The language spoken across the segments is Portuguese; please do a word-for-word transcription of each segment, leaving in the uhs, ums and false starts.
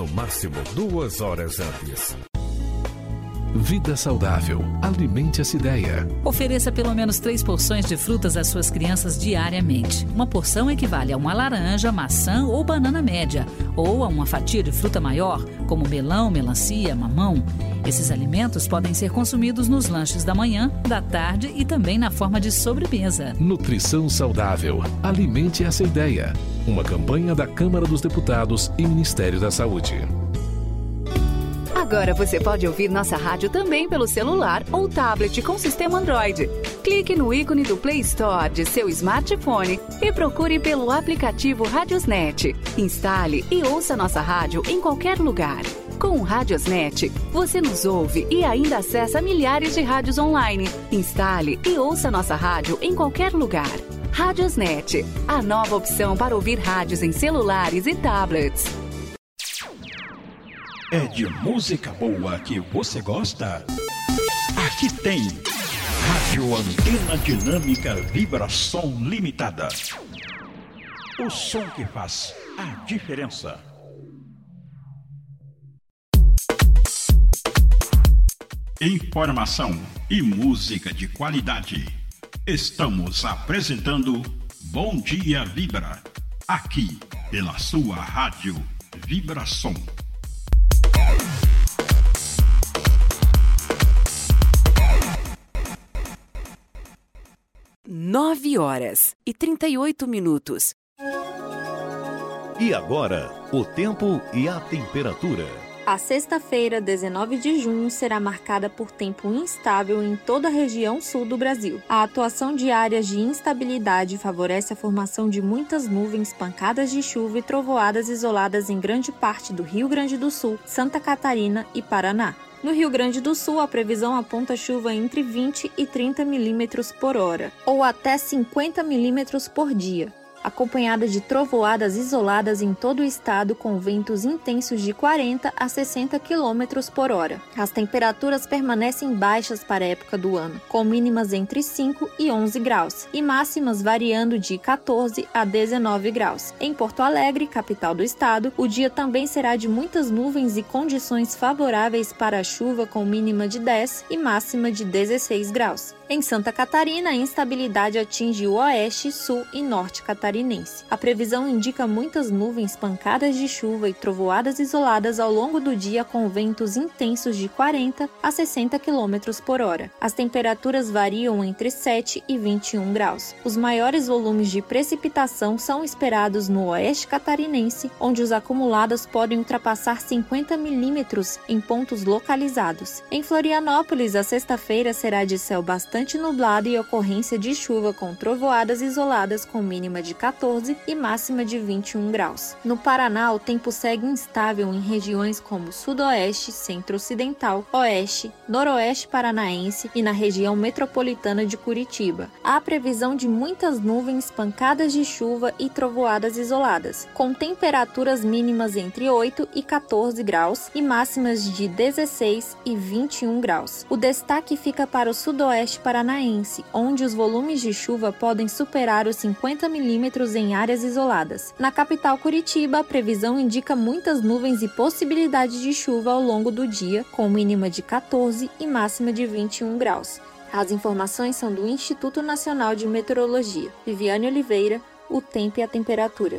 no máximo duas horas antes. Vida saudável. Alimente essa ideia. Ofereça pelo menos três porções de frutas às suas crianças diariamente. Uma porção equivale a uma laranja, maçã ou banana média, ou a uma fatia de fruta maior, como melão, melancia, mamão. Esses alimentos podem ser consumidos nos lanches da manhã, da tarde e também na forma de sobremesa. Nutrição saudável. Alimente essa ideia. Uma campanha da Câmara dos Deputados e Ministério da Saúde. Agora você pode ouvir nossa rádio também pelo celular ou tablet com sistema Android. Clique no ícone do Play Store de seu smartphone e procure pelo aplicativo Radiosnet. Instale e ouça nossa rádio em qualquer lugar. Com o Radiosnet, você nos ouve e ainda acessa milhares de rádios online. Instale e ouça nossa rádio em qualquer lugar. Radiosnet, a nova opção para ouvir rádios em celulares e tablets. É de música boa que você gosta? Aqui tem Rádio Antena Dinâmica Vibração Limitada. O som que faz a diferença. Informação e música de qualidade. Estamos apresentando Bom Dia Vibra, aqui pela sua Rádio Vibração. Nove horas e trinta e oito minutos. E agora, o tempo e a temperatura. A sexta-feira, dezenove de junho, será marcada por tempo instável em toda a região sul do Brasil. A atuação de áreas de instabilidade favorece a formação de muitas nuvens, pancadas de chuva e trovoadas isoladas em grande parte do Rio Grande do Sul, Santa Catarina e Paraná. No Rio Grande do Sul, a previsão aponta chuva entre vinte e trinta milímetros por hora, ou até cinquenta milímetros por dia, acompanhada de trovoadas isoladas em todo o estado com ventos intensos de quarenta a sessenta quilômetros por hora. As temperaturas permanecem baixas para a época do ano, com mínimas entre cinco e onze graus e máximas variando de quatorze a dezenove graus. Em Porto Alegre, capital do estado, o dia também será de muitas nuvens e condições favoráveis para a chuva com mínima de dez e máxima de dezesseis graus. Em Santa Catarina, a instabilidade atinge o oeste, sul e norte catarinense. A previsão indica muitas nuvens, pancadas de chuva e trovoadas isoladas ao longo do dia com ventos intensos de quarenta a sessenta quilômetros por hora. As temperaturas variam entre sete e vinte e um graus. Os maiores volumes de precipitação são esperados no oeste catarinense, onde os acumulados podem ultrapassar cinquenta milímetros em pontos localizados. Em Florianópolis, a sexta-feira será de céu bastante bastante nublado e ocorrência de chuva com trovoadas isoladas com mínima de quatorze e máxima de vinte e um graus. No Paraná, o tempo segue instável em regiões como sudoeste, centro-ocidental, oeste, noroeste paranaense e na região metropolitana de Curitiba. Há previsão de muitas nuvens, pancadas de chuva e trovoadas isoladas, com temperaturas mínimas entre oito e quatorze graus e máximas de dezesseis e vinte e um graus. O destaque fica para o sudoeste paranaense, onde os volumes de chuva podem superar os cinquenta milímetros em áreas isoladas. Na capital Curitiba, a previsão indica muitas nuvens e possibilidade de chuva ao longo do dia, com mínima de quatorze e máxima de vinte e um graus. As informações são do Instituto Nacional de Meteorologia. Viviane Oliveira, o tempo e a temperatura.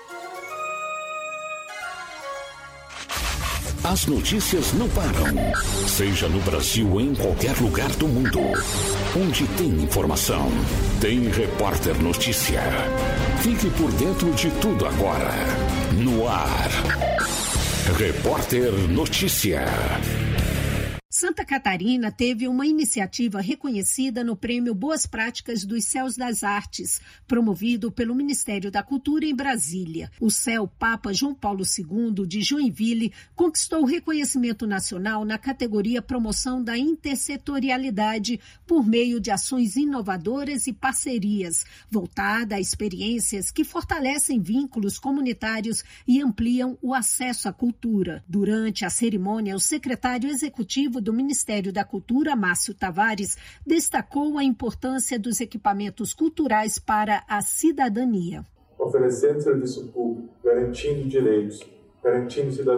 As notícias não param, seja no Brasil ou em qualquer lugar do mundo. Onde tem informação, tem Repórter Notícia. Fique por dentro de tudo agora. No ar, Repórter Notícia. Santa Catarina teve uma iniciativa reconhecida no Prêmio Boas Práticas dos Céus das Artes, promovido pelo Ministério da Cultura em Brasília. O C E L Papa João Paulo segundo de Joinville conquistou reconhecimento nacional na categoria Promoção da Intersetorialidade por meio de ações inovadoras e parcerias, voltada a experiências que fortalecem vínculos comunitários e ampliam o acesso à cultura. Durante a cerimônia, o secretário executivo do Ministério da Cultura, Márcio Tavares, destacou a importância dos equipamentos culturais para a cidadania. Oferecendo serviço público, garantindo direitos, garantindo cidadania.